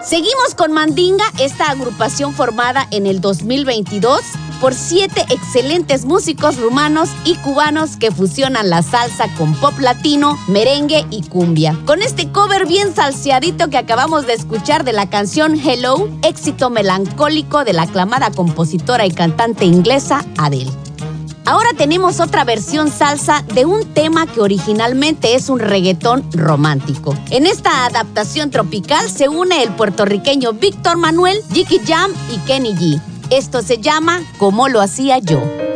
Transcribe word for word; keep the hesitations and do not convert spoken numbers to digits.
Seguimos con Mandinga, esta agrupación formada en el dos mil veintidós por siete excelentes músicos rumanos y cubanos que fusionan la salsa con pop latino, merengue y cumbia. Con este cover bien salseadito que acabamos de escuchar de la canción Hello, éxito melancólico de la aclamada compositora y cantante inglesa Adele. Ahora tenemos otra versión salsa de un tema que originalmente es un reggaetón romántico. En esta adaptación tropical se une el puertorriqueño Víctor Manuel, Jiki Jam y Kenny G. Esto se llama Como lo hacía yo.